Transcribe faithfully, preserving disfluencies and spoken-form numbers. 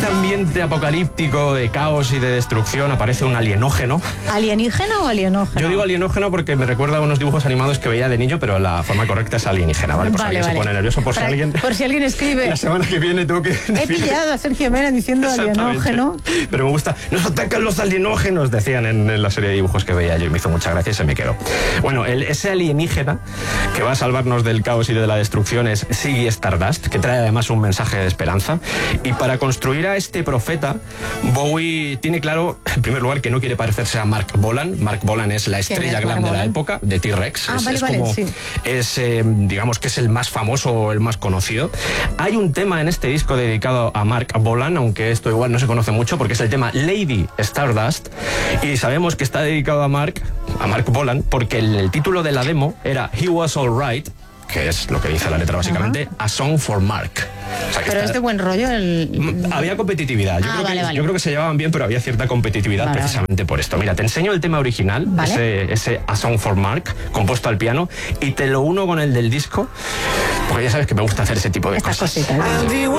este ambiente apocalíptico de caos y de destrucción aparece un alienógeno. ¿Alienígena o alienógeno? Yo digo alienógeno porque me recuerda a unos dibujos animados que veía de niño, pero la forma correcta es alienígena, ¿vale? Por vale, si alguien vale. se pone nervioso, por Para, si alguien... Por si alguien escribe. La semana que viene tengo que... He pillado a Sergio Mena diciendo alienógeno. Pero me gusta... ¡Nos atacan los alienógenos! Decían en, en la serie de dibujos que veía yo y me hizo mucha gracia y se me quedó. Bueno, el, ese alienígena que va a salvarnos del caos y de la destrucción es Ziggy Stardust, que trae además un mensaje de esperanza. Y para construir a este profeta, Bowie tiene claro, en primer lugar, que no quiere parecerse a Mark Bolan. Mark Bolan es la estrella glam de la época, de T-Rex. Ah, es, vale, es vale, como, sí. es, eh, digamos que es el más famoso o el más conocido. Hay un tema en este disco dedicado a Mark Bolan, aunque esto igual no se conoce mucho, porque es el tema Lady Stardust. Y sabemos que está dedicado a Mark, a Mark Bolan, porque el, el título de la demo era He Was Alright, que es lo que dice la letra básicamente, uh-huh. A Song for Mark. O sea, que pero está... es de buen rollo el... Había competitividad. Yo, ah, creo vale, que, vale. yo creo que se llevaban bien, pero había cierta competitividad vale, precisamente vale. por esto. Mira, te enseño el tema original, ¿vale? ese, ese A Song for Mark, compuesto al piano, y te lo uno con el del disco, porque ya sabes que me gusta hacer ese tipo de Estas cosas. cositas.